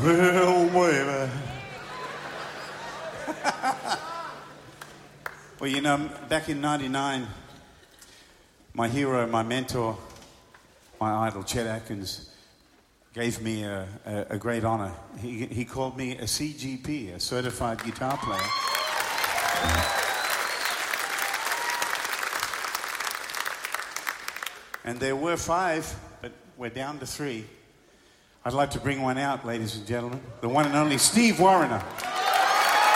Well, baby. Well, you know, back in '99, my hero, my mentor, my idol, Chet Atkins, gave me a great honor. He called me a CGP, a certified guitar player. And there were 5, but we're down to 3. I'd like to bring one out, ladies and gentlemen. The one and only Steve Wariner.